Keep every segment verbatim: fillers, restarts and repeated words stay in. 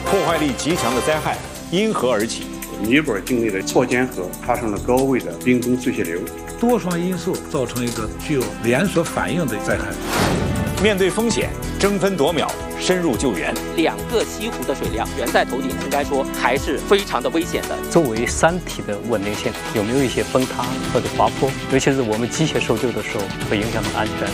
破坏力极强的灾害因何而起？ 尼泊尔境内的错间河发生了高位的冰崩碎屑流， 多双因素造成一个具有连锁反应的灾害。 面对风险，争分夺秒，深入救援。 两个西湖的水量悬在头顶，应该说还是非常的危险的。 作为山体的稳定性，有没有一些崩塌或者滑坡？尤其是我们机械搜救的时候，会影响到安全。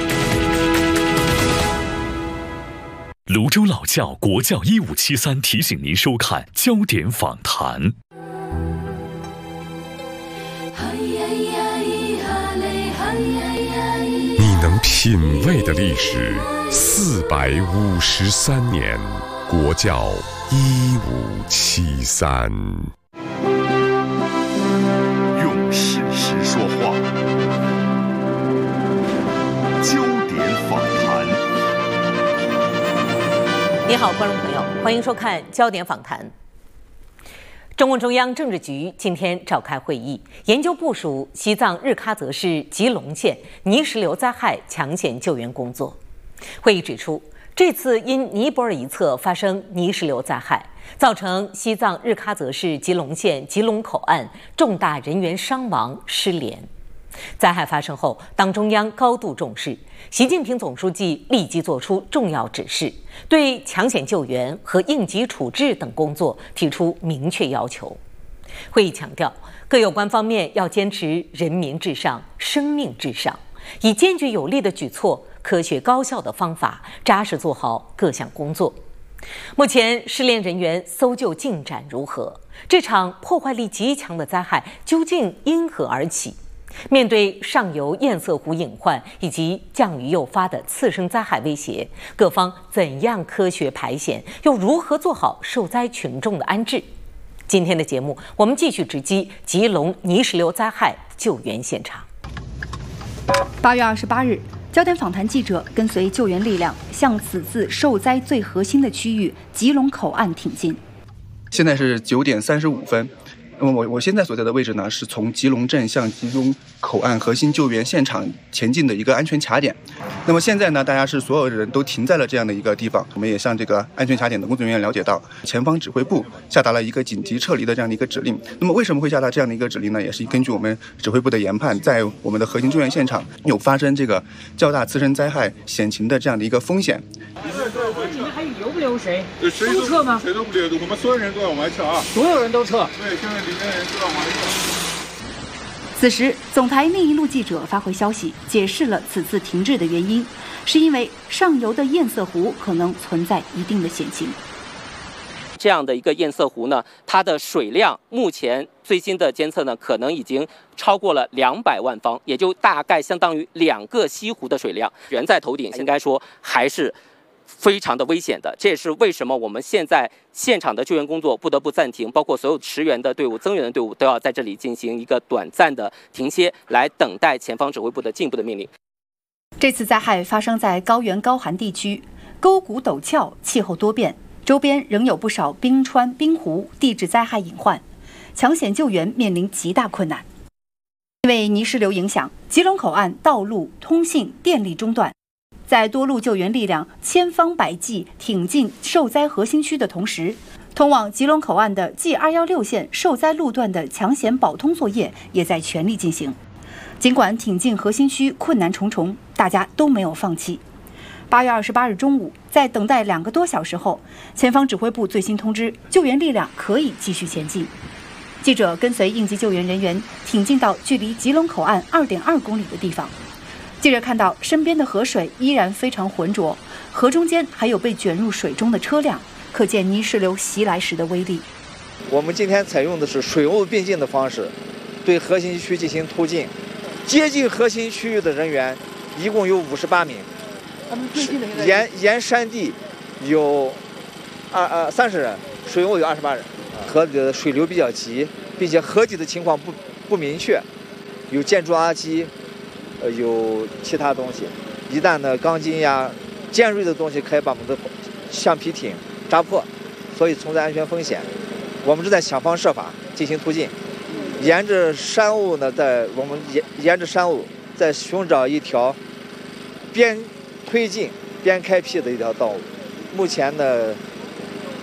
泸州老窖国窖一五七三提醒您收看焦点访谈。 你能品味的历史四百五十三年，国窖一五七三。 用事实说话，焦点访谈。 你好，观众朋友，欢迎收看焦点访谈。中共中央政治局今天召开会议，研究部署西藏日喀则市吉隆县泥石流灾害抢险救援工作。会议指出，这次因尼泊尔一侧发生泥石流灾害，造成西藏日喀则市吉隆县吉隆口岸重大人员伤亡失联。灾害发生后，党中央高度重视，习近平总书记立即作出重要指示，对抢险救援和应急处置等工作提出明确要求。会议强调，各有关方面要坚持人民至上、生命至上，以坚决有力的举措、科学高效的方法，扎实做好各项工作。目前失联人员搜救进展如何？这场破坏力极强的灾害究竟因何而起？面对上游堰塞湖隐患以及降雨诱发的次生灾害威胁，各方怎样科学排险，又如何做好受灾群众的安置？今天的节目，我们继续直击吉隆泥石流灾害救援现场。 八月二十八日，焦点访谈记者跟随救援力量向此次受灾最核心的区域吉隆口岸挺进。 现在是九点三十五分。那么我我现在所在的位置呢，是从吉隆镇向吉隆口岸核心救援现场前进的一个安全卡点。那么现在呢，大家是所有人都停在了这样的一个地方。我们也向这个安全卡点的工作人员了解到，前方指挥部下达了一个紧急撤离的这样的一个指令。那么为什么会下达这样的一个指令呢？也是根据我们指挥部的研判，在我们的核心救援现场有发生这个较大次生灾害险情的这样的一个风险。 你们还留不留谁？ 谁都撤吗？ 谁都不留，我们所有人都要往外撤啊！ 所有人都撤。 对，现在里面人都要往外撤。 此时，总台另一路记者发回消息，解释了此次停滞的原因，是因为上游的堰塞湖可能存在一定的险情。 这样的一个堰塞湖呢，它的水量目前最新的监测呢，可能已经超过了两百万方，也就大概相当于两个西湖的水量，悬在头顶，应该说还是非常的危险的。这也是为什么我们现在现场的救援工作不得不暂停，包括所有驰援的队伍、增援的队伍都要在这里进行一个短暂的停歇，来等待前方指挥部的进一步的命令。 这次灾害发生在高原高寒地区，沟谷陡峭，气候多变，周边仍有不少冰川、冰湖，地质灾害隐患，抢险救援面临极大困难。因为泥石流影响，吉隆口岸道路、通信、电力中断。在多路救援力量千方百计挺进受灾核心区的同时，通往吉隆口岸的 G 二一六线受灾路段的抢险保通作业也在全力进行。尽管挺进核心区困难重重，大家都没有放弃。八月二十八日中午，在等待两个多小时后，前方指挥部最新通知，救援力量可以继续前进。记者跟随应急救援人员挺进到距离吉隆口岸 二点二公里的地方。记者看到身边的河水依然非常浑浊，河中间还有被卷入水中的车辆，可见泥石流袭来时的威力。 我们今天采用的是水陆并进的方式，对核心区进行突进。接近核心区域的人员一共有五十八名， 他们最近的沿沿山地有二呃三十人，水务有二十八人。河里的水流比较急，并且河底的情况不不明确，有建筑垃圾。呃，有其他东西，一旦呢钢筋呀、尖锐的东西可以把我们的橡皮艇扎破，所以存在安全风险。我们是在想方设法进行突进，沿着山路呢，在我们沿沿着山路在寻找一条边推进边开辟的一条道路。目前呢，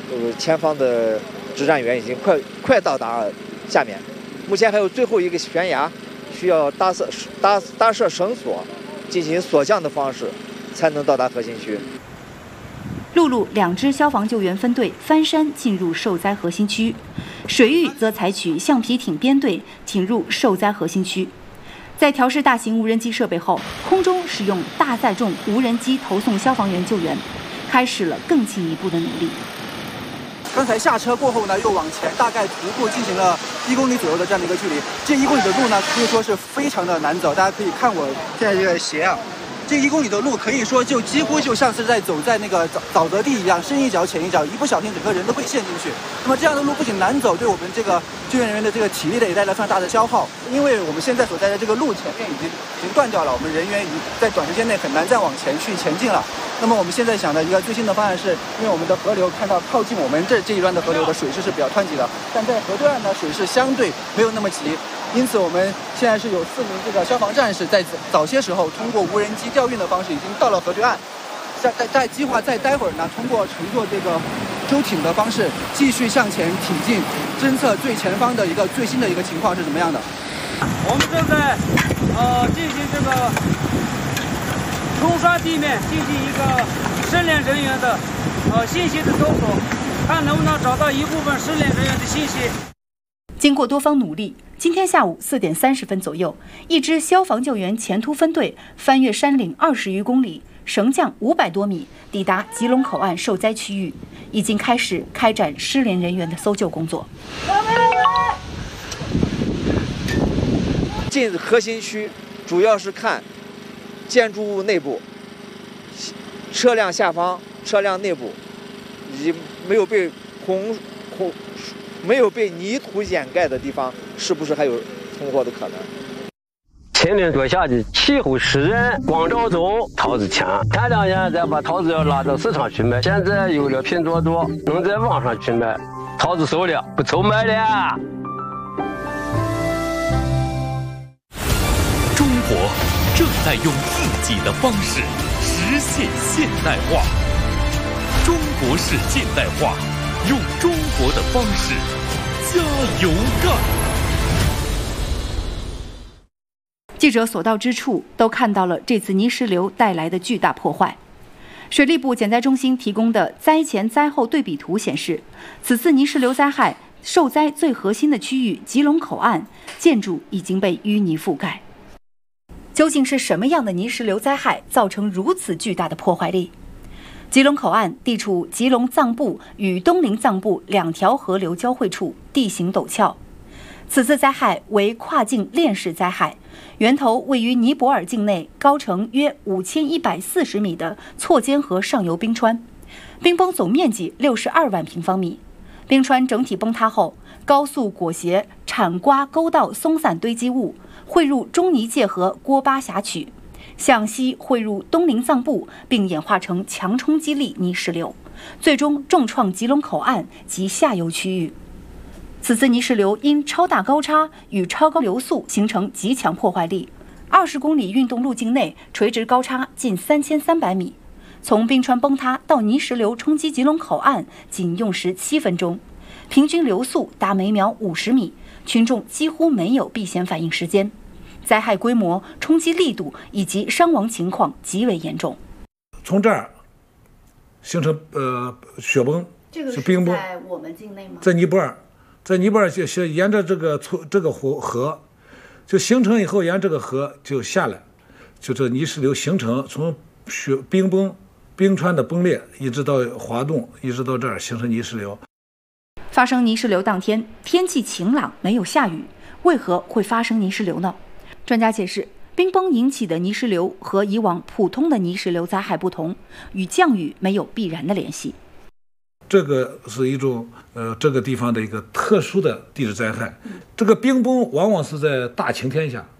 呃，前方的指战员已经快快到达下面，目前还有最后一个悬崖，需要搭设搭搭设绳索，进行索降的方式，才能到达核心区。 陆路两支消防救援分队翻山进入受灾核心区，水域则采取橡皮艇编队挺入受灾核心区。在调试大型无人机设备后，空中使用大载重无人机投送消防员救援，开始了更进一步的努力。 刚才下车过后呢，又往前大概徒步进行了一公里左右的这样的一个距离。这一公里的路呢，可以说是非常的难走。大家可以看我现在这个鞋啊，这一公里的路可以说就几乎就像是在走在那个沼沼泽地一样，深一脚浅一脚，一不小心整个人都会陷进去。那么这样的路不仅难走，对我们这个救援人员的这个体力呢也带来非常大的消耗。因为我们现在所在的这个路前面已经已经断掉了，我们人员已经在短时间内很难再往前去前进了。那么我们现在想的一个最新的方案是，因为我们的河流看到靠近我们这这一端的河流的水势是比较湍急的，但在河对岸呢水势相对没有那么急，因此我们现在是有四名这个消防战士在早些时候通过无人机调运的方式已经到了河对岸，在在在计划再待会儿呢，通过乘坐这个舟艇的方式继续向前挺进，侦测最前方的一个最新的一个情况是怎么样的。 我们正在呃进行这个冲刷地面，进行一个失联人员的呃信息的搜索，看能不能找到一部分失联人员的信息。 经过多方努力，今天下午四点三十分左右，一支消防救援前突分队翻越山岭二十余公里，绳降五百多米，抵达吉隆口岸受灾区域，已经开始开展失联人员的搜救工作。 进核心区主要是看建筑物内部、车辆下方、车辆内部，以及没有被洪洪没有被泥土掩盖的地方，是不是还有通过的可能？ 前面多下的气候湿润，光照中桃子强，前两年再把桃子要拉到市场去卖，现在有了拼多多，能在网上去卖，桃子熟了，不愁卖了。 中国正在用自己的方式实现现代化，中国式现代化，用中国的方式加油干。 记者所到之处都看到了这次泥石流带来的巨大破坏。水利部减灾中心提供的灾前灾后对比图显示，此次泥石流灾害受灾最核心的区域吉隆口岸建筑已经被淤泥覆盖。究竟是什么样的泥石流灾害造成如此巨大的破坏力？吉隆口岸地处吉隆藏布与东宁藏布两条河流交汇处，地形陡峭。此次灾害为跨境链式灾害，源头位于尼泊尔境内高程约五千一百四十米的错肩河上游冰川，冰崩总面积六十二万平方米。冰川整体崩塌后，高速裹挟铲刮沟道松散堆积物汇入中尼界河郭巴峡曲，向西汇入东宁藏布，并演化成强冲击力泥石流，最终重创吉隆口岸及下游区域。此次泥石流因超大高差与超高流速形成极强破坏力，二十公里运动路径内垂直高差近三千三百米，从冰川崩塌到泥石流冲击吉隆口岸仅用时七分钟，平均流速达每秒五十米，群众几乎没有避险反应时间。灾害规模、冲击力度以及伤亡情况极为严重。 从这儿形成呃雪崩， 这个是冰崩， 在我们境内吗？ 在尼泊尔，在尼泊尔就沿着这个村这个湖河，就形成以后，沿这个河就下来，就这泥石流形成，从雪冰崩、冰川的崩裂，一直到滑动，一直到这儿形成泥石流。 发生泥石流当天，天气晴朗，没有下雨，为何会发生泥石流呢？专家解释，冰崩引起的泥石流和以往普通的泥石流灾害不同，与降雨没有必然的联系。 这个是一种呃这个地方的一个特殊的地质灾害。这个冰崩往往是在大晴天下，